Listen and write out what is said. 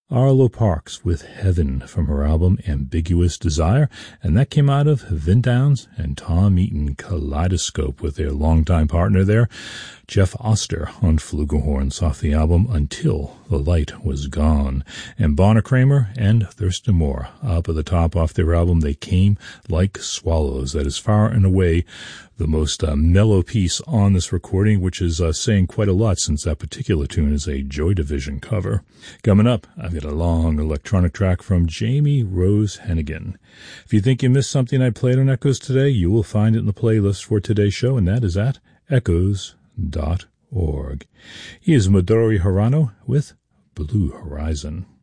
Arlo Parks with Heaven from her album Ambiguous Desire, and that came out of Vin Downs and Tom Eaton, Kaleidoscope, with their longtime partner there, Jeff Oster, on flugelhorns off the album Until the Light Was Gone. And Bonner Kramer and Thurston Moore up at the top off their album They Came Like Swallows. That is far and away the most mellow piece on this recording, which is saying quite a lot since that particular tune is a Joy Division cover. Coming up, I've got a long electronic track from Jamie Rose Hennigan. If you think you missed something I played on Echoes today, you will find it in the playlist for today's show, and that is at echoes.org. He is Midori Hirano with Blue Horizon.